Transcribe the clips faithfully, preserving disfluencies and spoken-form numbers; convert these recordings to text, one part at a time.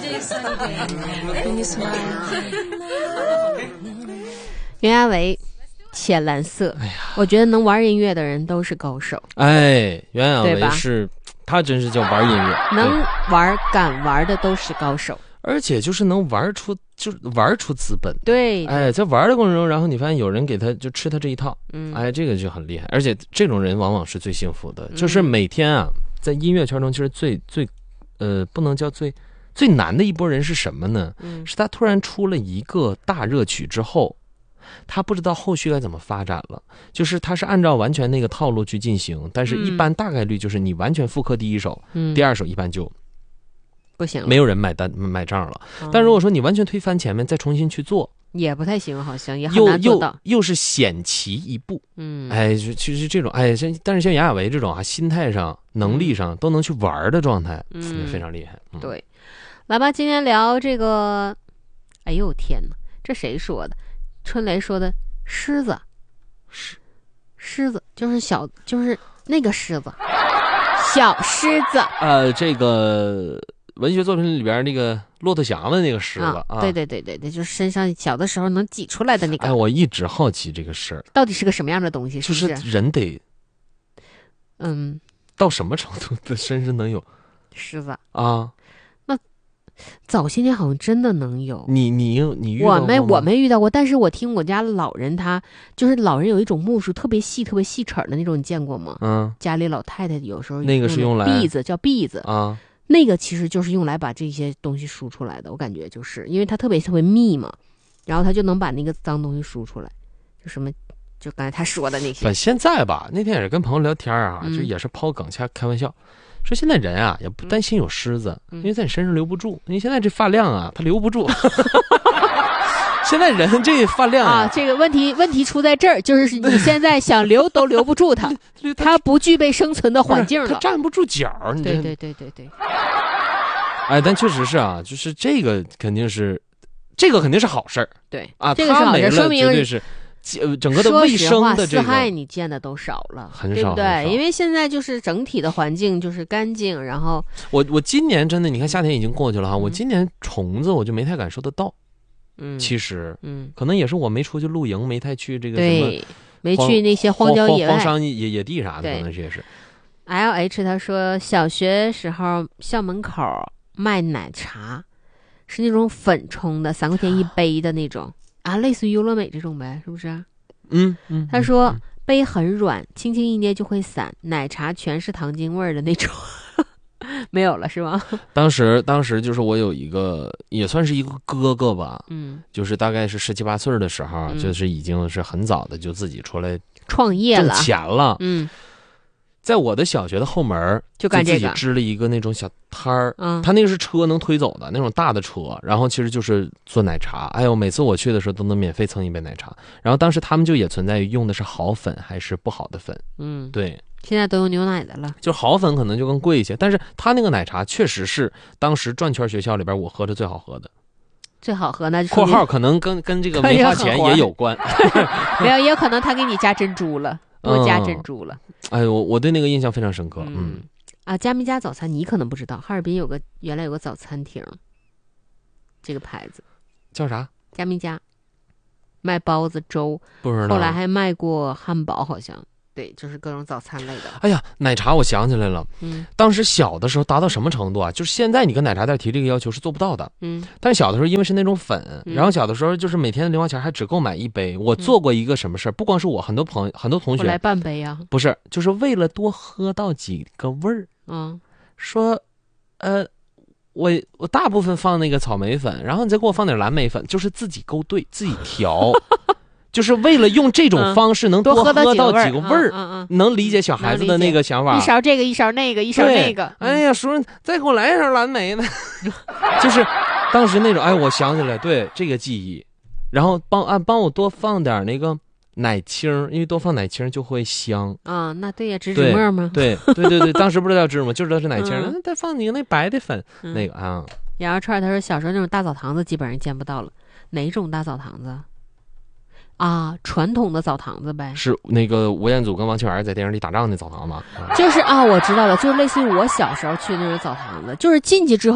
袁娅维浅蓝色，哎呀，我觉得能玩音乐的人都是高手。 哎，袁娅维是，他真是叫玩音乐， 能玩敢玩的都是高手， 而且就是能玩出，就是玩出资本。 对， 哎，在玩的过程中，然后你发现有人给他就吃他这一套，嗯，哎，这个就很厉害。而且这种人往往是最幸福的，嗯、就是每天啊，在音乐圈中，其实最最，呃，不能叫最最难的一波人是什么呢？嗯，是他突然出了一个大热曲之后。他不知道后续该怎么发展了，就是他是按照完全那个套路去进行，但是一般大概率就是你完全复刻第一首，嗯、第二首一般就不行了， 没有人买单买账了。嗯、但如果说你完全推翻前面再重新去做， 也不太行，好像也很难做到， 又又又是险其一步。嗯，哎，其实这种哎，但是像杨亚维这种啊，心态上、能力上都能去玩的状态，嗯，也非常厉害。嗯、 对，来吧，今天聊这个，哎呦天哪，这谁说的？春雷说的狮子，狮狮子就是小，就是那个狮子，小狮子。 呃，这个文学作品里边那个骆驼祥的那个狮子啊， 啊对对对对对，就是身上小的时候能挤出来的那个。 哎，我一直好奇这个事儿， 到底是个什么样的东西？是不是就是人得， 嗯， 到什么程度的身上能有狮子啊？ 早些年好像真的能有， 你你你遇到过吗？ 我没我没遇到过，但是我听我家老人他就是老人有一种木梳特别细特别细齿的那种，你见过吗？嗯，家里老太太有时候那个是用来篦子，叫篦子啊， 那个其实就是用来把这些东西梳出来的，我感觉就是因为它特别特别密嘛，然后它就能把那个脏东西梳出来，就什么就刚才他说的那些。 现在吧，那天也是跟朋友聊天啊，嗯、就也是抛梗开开玩笑。说现在人啊也不担心有虱子，嗯、因为在你身上留不住。因为现在这发量啊，它留不住。现在人这发量 啊, 啊，这个问题问题出在这儿，就是你现在想留都留不住它，它不具备生存的环境了， 它站不住脚。你对对对对对。 哎，但确实是啊，就是这个肯定是，这个肯定是好事儿。 对啊， 这个是好事，说明绝对是。整个的卫生的这个四害你见的都少了， 很少， 对不对？因为现在就是整体的环境就是干净，然后我我今年真的，你看夏天已经过去了哈，嗯、我今年虫子我就没太感受得到，嗯，其实，嗯，可能也是我没出去露营，没太去这个什么， 对，没去那些荒郊野外、 荒山野野地啥的，可能是也是。 L H 他说，小学时候校门口卖奶茶，是那种粉冲的，三块钱一杯的那种。啊，类似于优乐美这种呗，是不是？ 嗯嗯。 他说、嗯、杯很软，轻轻一捏就会散，奶茶全是糖精味儿的那种，没有了是吗？ 当时当时就是我有一个也算是一个哥哥吧，嗯，就是大概是十七八岁的时候、嗯，就是已经是很早的就自己出来创业了， 挣钱了， 嗯。 在我的小学的后门就干这个， 自己支了一个那种小摊儿，嗯，他那个是车能推走的那种大的车，然后其实就是做奶茶。哎呦，每次我去的时候都能免费蹭一杯奶茶。然后当时他们就也存在于用的是好粉还是不好的粉，嗯，对， 现在都用牛奶的了， 就好粉可能就更贵一些，但是他那个奶茶确实是当时转圈学校里边我喝着最好喝的。 最好喝那括号可能跟跟这个没花钱也有关， 没有，也有可能他给你加珍珠了。多加珍珠了、 嗯，哎，我我对那个印象非常深刻。嗯, 嗯啊，加米家早餐你可能不知道，哈尔滨有个原来有个早餐厅，这个牌子叫啥？ 加米家，卖包子、粥， 不知道。 后来还卖过汉堡，好像对，就是各种早餐类的。 哎呀，奶茶我想起来了，嗯，当时小的时候达到什么程度啊？就是现在你跟奶茶店提这个要求是做不到的，嗯，但是小的时候因为是那种粉，嗯、然后小的时候就是每天的零花钱还只够买一杯。我做过一个什么事儿、嗯？不光是我，很多朋友、很多同学我来半杯啊， 不是，就是为了多喝到几个味儿，嗯，说，呃，我我大部分放那个草莓粉，然后你再给我放点蓝莓粉，就是自己勾兑，自己调。就是为了用这种方式能多喝到几个味儿、嗯嗯嗯，能理解小孩子的那个想法。 一勺这个，一勺那个，一勺那个。 哎呀，叔叔，再给我来一勺蓝莓呢。就是当时那种，哎，我想起来，对这个记忆，然后帮啊帮我多放点那个奶清，因为多放奶清就会香啊。那对呀，芝芝沫吗？ 对对对对，当时不知道芝芝沫，就知道是奶清。嗯、再放你那白的粉，嗯、那个啊。 羊肉串他说小时候那种大澡堂子基本上见不到了，哪种大澡堂子？啊，传统的澡堂子呗， 是那个吴彦祖跟王清源在电影里打仗的澡堂吗？ 就是啊，我知道了，就是类似于我小时候去的那种澡堂子，就是进去之后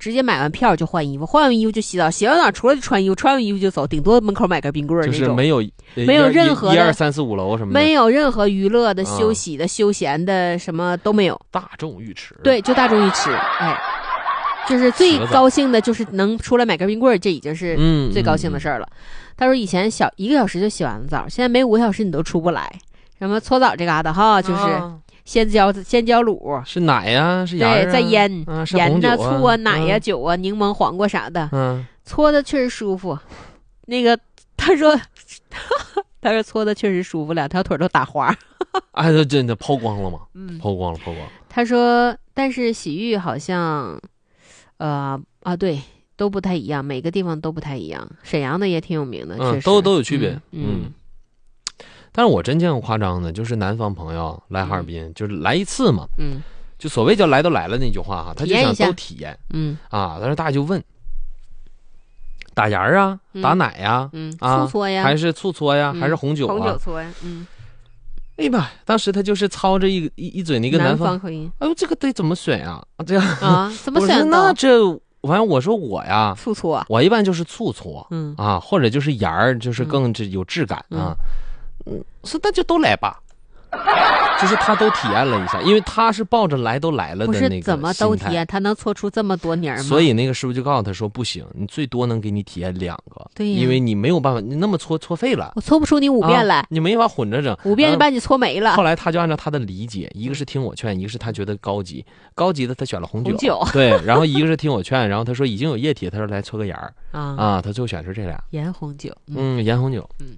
直接买完票就换衣服，换完衣服就洗澡，洗完澡出来就穿衣服，穿完衣服就走，顶多门口买根冰棍儿那种， 就是没有没有任何的一二三四五楼什么的， 没有任何娱乐的、休息的、休闲的，什么都没有。 大众浴池， 对，就大众浴池，哎，就是最高兴的就是能出来买根冰棍儿，这已经是最高兴的事儿了。嗯嗯嗯，他说以前小一个小时就洗完了澡，现在没五个小时你都出不来。什么搓澡这嘎达哈，就是。啊鲜椒鲜椒卤是奶呀、啊，是盐、啊， 对，再腌、 啊、 盐呐、 啊、 醋啊、奶呀、 啊、 酒啊、柠檬、黄瓜啥的， 嗯， 搓的确实舒服。那个他说，他说搓的确实舒服，两条腿都打花。 哎，这真的抛光了吗？ 嗯， 抛光了，抛光了。 他说，但是洗浴好像，呃啊，对，都不太一样，每个地方都不太一样。沈阳的也挺有名的， 嗯， 确实都都有区别， 嗯。 嗯但是我真见过夸张的，就是南方朋友来哈尔滨，嗯、就是来一次嘛， 嗯， 就所谓叫来都来了那句话哈，他就想都体验， 嗯啊，但是大家就问，打盐啊， 嗯、 打奶呀， 嗯， 啊， 醋搓呀， 还是醋搓呀， 嗯、 还是红酒啊？ 红酒搓呀，嗯。 哎呀，当时他就是操着一一一嘴那个南方口音， 哎呦，这个得怎么选啊？这样啊，怎么选的？ 那这反正我说我呀， 醋搓， 我一般就是醋搓， 嗯啊，或者就是盐儿，就是更这有质感啊。 嗯嗯，是那就都来吧，就是他都体验了一下，因为他是抱着来都来了的那个心态。 不是怎么都体验，他能搓出这么多泥儿吗？ 所以那个师傅就告诉他说，不行，你最多能给你体验两个， 对呀， 因为你没有办法，你那么搓搓废了， 我搓不出你五遍来， 啊、你没法混着整， 五遍就把你搓没了。 后来他就按照他的理解，一个是听我劝，一个是他觉得高级，高级的他选了红酒， 红酒对，然后一个是听我劝，然后他说已经有液体，他说来搓个盐儿啊啊，他最后选是这俩， 盐红酒， 嗯，嗯盐红酒， 嗯。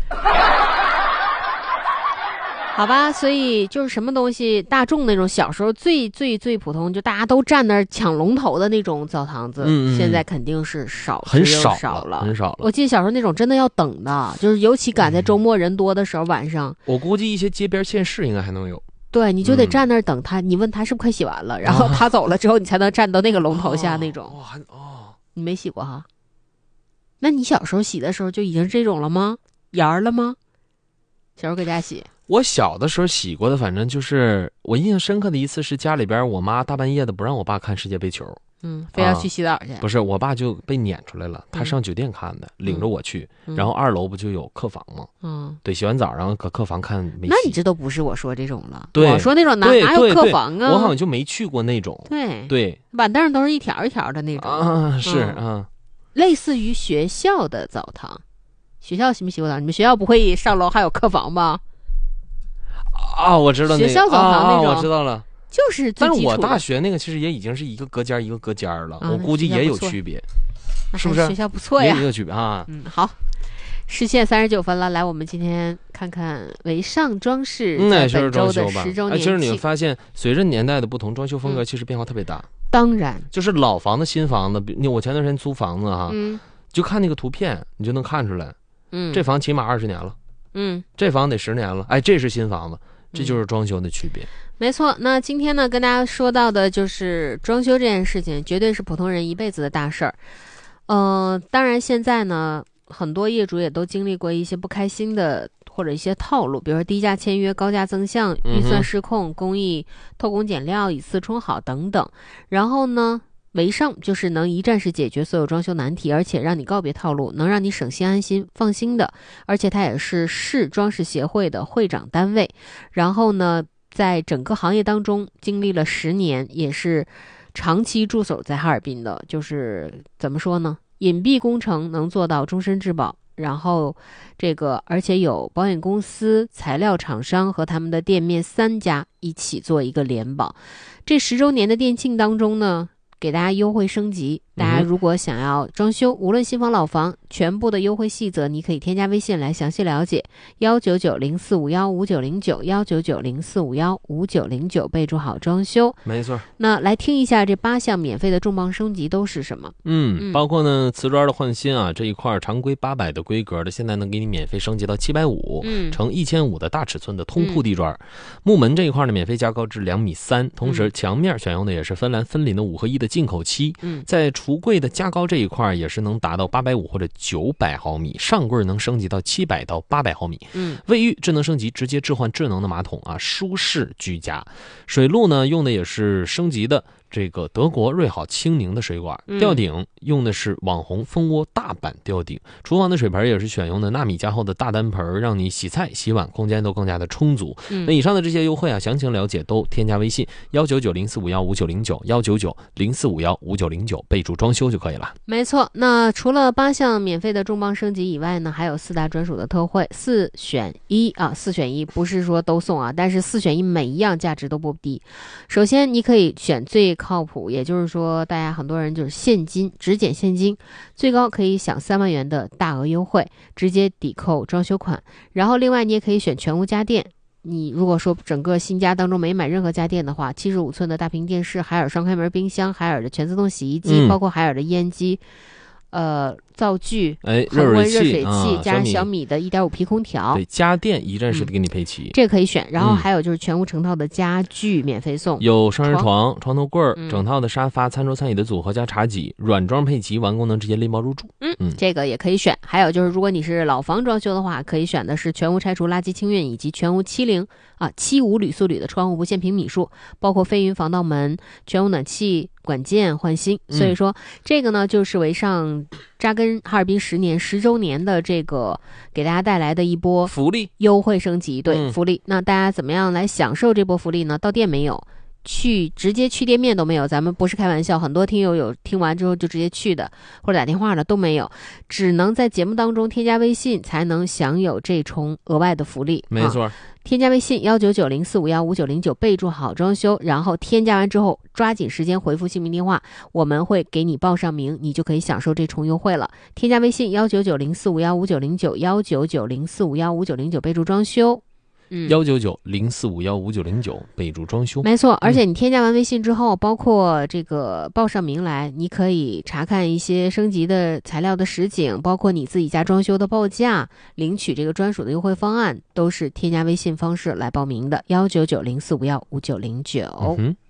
好吧，所以就是什么东西，大众那种小时候最最最普通，就大家都站那儿抢龙头的那种澡堂子， 嗯嗯现在肯定是少， 很少少了， 很少了。 我记得小时候那种真的要等的，就是尤其赶在周末人多的时候，晚上。 嗯、我估计一些街边县市应该还能有。 对，你就得站那儿等他，嗯、你问他是不是快洗完了，然后他走了之后，你才能站到那个龙头下那种。 哦哦， 你没洗过哈？那你小时候洗的时候就已经这种了吗？盐儿了吗？小时候搁家洗。 我小的时候洗过的，反正就是我印象深刻的一次是家里边我妈大半夜的不让我爸看世界杯球， 嗯，非要去洗澡去。 啊、不是，我爸就被撵出来了，他上酒店看的，嗯、领着我去， 嗯、 然后二楼不就有客房吗？ 嗯， 对，洗完澡然后搁客房看没洗。 那你这都不是我说这种了， 对， 我说那种哪哪有客房啊？ 我好像就没去过那种。 对对， 板凳都是一条一条的那种啊，是啊、 嗯，类似于学校的澡堂。学校洗没洗过澡？你们学校不会上楼还有客房吧？ 啊，我知道、那个、 学校澡堂那种、 啊，我知道了， 就是最基础的。 但是我大学那个其实也已经是一个隔间一个隔间了， 啊、 我估计也有区别，是不是？ 学校不错呀， 也有区别啊。 嗯，好，视线三十九分了，来，我们今天看看唯尚装饰在本周的十周年庆。 其实你会发现，随着年代的不同，装修风格其实变化特别大。 嗯、当然， 就是老房子、新房子，你我前段时间租房子哈， 嗯， 就看那个图片，你就能看出来， 嗯， 这房起码二十年了， 嗯， 这房得十年了，哎，这是新房子。这就是装修的区别、嗯、 没错。那今天呢跟大家说到的就是装修这件事情绝对是普通人一辈子的大事儿。呃，当然现在呢很多业主也都经历过一些不开心的或者一些套路，比如说低价签约、高价增项、预算失控、工艺偷工减料、以次充好等等。然后呢唯尚就是能一站式解决所有装修难题，而且让你告别套路，能让你省心安心放心的，而且它也是市装饰协会的会长单位。然后呢在整个行业当中经历了十年，也是长期驻守在哈尔滨的，就是怎么说呢，隐蔽工程能做到终身质保，然后这个而且有保险公司、材料厂商和他们的店面三家一起做一个联保。这十周年的店庆当中呢给大家优惠升级，大家如果想要装修、嗯、无论新房老房，全部的优惠细则你可以添加微信来详细了解，幺九九零四五幺五九零九，幺九九零四五幺五九零九，备注好装修。 没错。 那来听一下这八项免费的重磅升级都是什么？ 嗯，包括呢瓷砖的换新啊，这一块常规八百的规格的，现在能给你免费升级到七百五， 嗯， 乘一千五的大尺寸的通铺地砖。嗯、木门这一块呢免费加高至两米三，同时墙面选用的也是芬兰分林的五合一的进口漆。 嗯， 在橱柜的加高这一块也是能达到八百五或者九百毫米，上柜能升级到七百到八百毫米。 嗯， 卫浴智能升级，直接置换智能的马桶啊，舒适居家。水路呢用的也是升级的这个德国瑞好清宁的水管，吊顶用的是网红蜂窝大版吊顶，厨房的水盆也是选用的纳米加厚的大单盆，让你洗菜洗碗空间都更加的充足。 嗯、 那以上的这些优惠啊，详情了解都添加微信幺九九零四五幺五九零九幺九九零四五幺五九零九，备注装修就可以了。 没错，那除了八项免费的重磅升级以外呢，还有四大专属的特惠，四选一啊，四选一不是说都送啊，但是四选一每一样价值都不低。首先你可以选最靠谱，也就是说大家很多人就是现金只减现金，最高可以享三万元的大额优惠，直接抵扣装修款。然后另外你也可以选全屋家电，你如果说整个新家当中没买任何家电的话，七十五寸的大屏电视，海尔双开门冰箱，海尔的全自动洗衣机、嗯、包括海尔的烟机，呃灶具， 哎， 恒温热水器、 啊、 加上小米的 一点五 P 空调， 对，家电一站式的给你配齐、 嗯、这个可以选。然后还有就是全屋成套的家具免费送、嗯、 有双人床、床头柜、嗯、整套的沙发、餐桌餐椅的组合加茶几，软装配齐，完工能直接拎包入住。 嗯嗯，这个也可以选。还有就是如果你是老房装修的话，可以选的是全屋拆除垃圾清运以及全屋七零啊七五铝塑铝的窗户不限平米数，包括飞云防盗门、全屋暖气管件换新。所以说、嗯、这个呢就是为上扎根哈尔滨十年十周年的这个给大家带来的一波福利优惠升级，对、 嗯、 福利。那大家怎么样来享受这波福利呢？到店没有，去直接去店面都没有，咱们不是开玩笑，很多听友有听完之后就直接去的或者打电话的都没有，只能在节目当中添加微信才能享有这重额外的福利。 没错、啊， 添加微信幺九九零四五幺五九零九，备注好装修，然后添加完之后抓紧时间回复姓名电话，我们会给你报上名，你就可以享受这重优惠了。添加微信幺九九零四五幺五九零九幺九九零四五幺五九零九，备注装修。嗯， 幺九九零四五幺五九零九，备注装修。 没错，而且你添加完微信之后、嗯、包括这个报上名来，你可以查看一些升级的材料的实景，包括你自己家装修的报价，领取这个专属的优惠方案，都是添加微信方式来报名的。幺九九零四五幺五九零九。